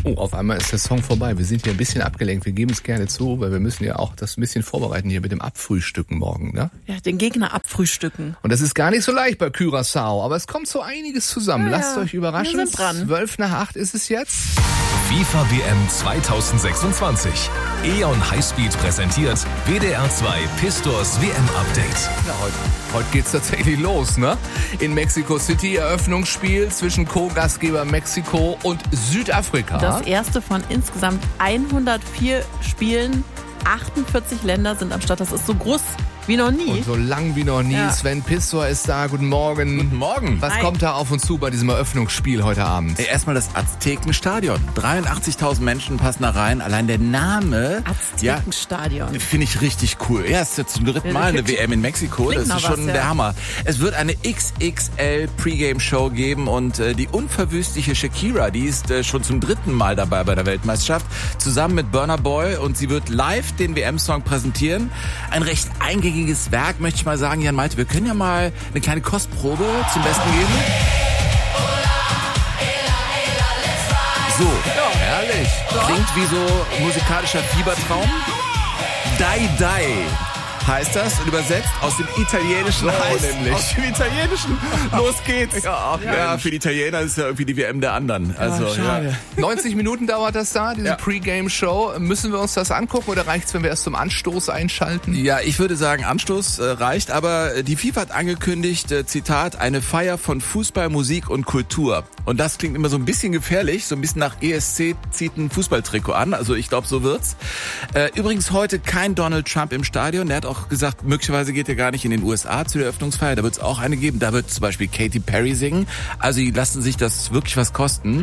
Oh, auf einmal ist der Song vorbei. Wir sind hier ein bisschen abgelenkt. Wir geben es gerne zu, weil wir müssen ja auch das ein bisschen vorbereiten hier mit dem Abfrühstücken morgen, ne? Ja, den Gegner abfrühstücken. Und das ist gar nicht so leicht bei Curaçao, aber es kommt so einiges zusammen. Ja, Lasst euch überraschen. wir sind dran. 7:55 ist es jetzt. FIFA WM 2026. E.ON Highspeed präsentiert WDR 2 Pistors WM-Update. Ja, heute geht's tatsächlich los, ne? In Mexico City, Eröffnungsspiel zwischen Co-Gastgeber Mexiko und Südafrika. Das erste von insgesamt 104 Spielen. 48 Länder sind am Start. Das ist so groß wie noch nie. Und so lang wie noch nie. Ja. Sven Pistor ist da. Guten Morgen. Guten Morgen. Was Hi. kommt da auf uns zu bei diesem Eröffnungsspiel heute Abend? Erstmal das Aztekenstadion. 83.000 Menschen passen da rein. Allein der Name, Aztekenstadion. finde ich richtig cool. Ja, es ist jetzt zum dritten Mal eine WM in Mexiko. Klingt Das nach ist schon was, ja. der Hammer. Es wird eine XXL Pre-Game-Show geben und die unverwüstliche Shakira, die ist schon zum dritten Mal dabei bei der Weltmeisterschaft, zusammen mit Burna Boy, und sie wird live den WM-Song präsentieren. Ein recht eingängiges Werk, möchte ich mal sagen. Jan Malte, wir können ja mal eine kleine Kostprobe zum Besten geben. So, Herrlich. klingt wie so musikalischer Fiebertraum. Dai Dai heißt das, und übersetzt aus dem Italienischen nämlich. Aus dem Italienischen. Los geht's. Ja, Ja, für die Italiener ist ja irgendwie die WM der anderen. Also, schade. 90 Minuten dauert das da, diese Ja. Pre-Game-Show. Müssen wir uns das angucken oder reicht's, wenn wir erst zum Anstoß einschalten? Ja, ich würde sagen, Anstoß reicht, aber die FIFA hat angekündigt, Zitat, eine Feier von Fußball, Musik und Kultur. Und das klingt immer so ein bisschen gefährlich, so ein bisschen nach ESC zieht ein Fußballtrikot an, also ich glaube, so wird's. Übrigens heute kein Donald Trump im Stadion, der hat auch gesagt, möglicherweise geht er gar nicht in den USA zu der Eröffnungsfeier, da wird's auch eine geben, da wird zum Beispiel Katy Perry singen, also die lassen sich das wirklich was kosten.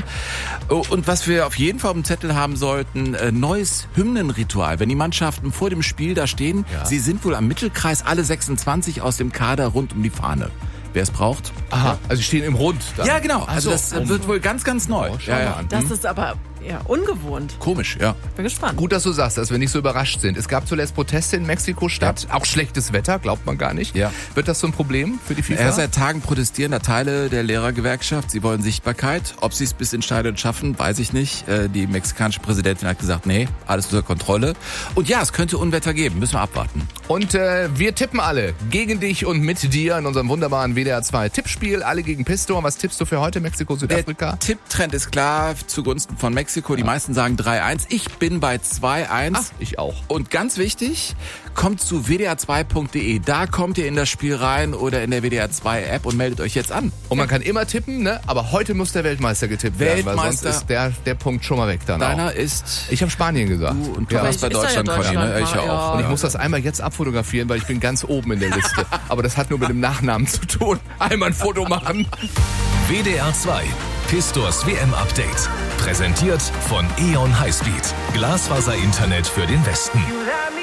Und was wir auf jeden Fall auf dem Zettel haben sollten, neues Hymnenritual, wenn die Mannschaften vor dem Spiel da stehen, sie sind wohl am Mittelkreis, alle 26 aus dem Kader rund um die Fahne. Wer es braucht. Aha, also die stehen im Rund. Dann. Ja, genau. Ach Also so. das wird wohl ganz, ganz neu. Oh, schau mal an. Das ist aber ungewohnt. Komisch, ja. Bin gespannt. Gut, dass du sagst, dass wir nicht so überrascht sind. Es gab zuletzt Proteste in Mexiko-Stadt. Auch schlechtes Wetter, glaubt man gar nicht. Ja. Wird das so ein Problem für die FIFA? Ja, seit Tagen protestieren da Teile der Lehrergewerkschaft. Sie wollen Sichtbarkeit. Ob sie es bis ins Stadion schaffen, weiß ich nicht. Die mexikanische Präsidentin hat gesagt, nee, alles unter Kontrolle. Und ja, es könnte Unwetter geben. Müssen wir abwarten. Und wir tippen alle gegen dich und mit dir in unserem wunderbaren WDR 2 Tippspiel. Alle gegen Pistor. Was tippst du für heute? Mexiko, Südafrika? Der Tipptrend ist klar zugunsten von Mexiko. Die meisten sagen 3-1. Ich bin bei 2-1. Ich auch. Und ganz wichtig, kommt zu wdr2.de. Da kommt ihr in das Spiel rein oder in der WDR 2 App und meldet euch jetzt an. Und man kann immer tippen, ne? Aber heute muss der Weltmeister getippt werden, weil sonst Weltmeister. ist der Punkt schon mal weg dann Deiner auch. ist Ich habe Spanien gesagt. du und du Ja. warst bei Ist ja Deutschland, Conny, ne? Deutschland, Ich ja ja. auch. Und ich muss das einmal jetzt abfotografieren, weil ich bin ganz oben in der Liste. Aber das hat nur mit dem Nachnamen zu tun. Einmal ein Foto machen. WDR 2 Pistors WM-Update. Präsentiert von E.ON Highspeed. Glasfaser-Internet für den Westen. You let me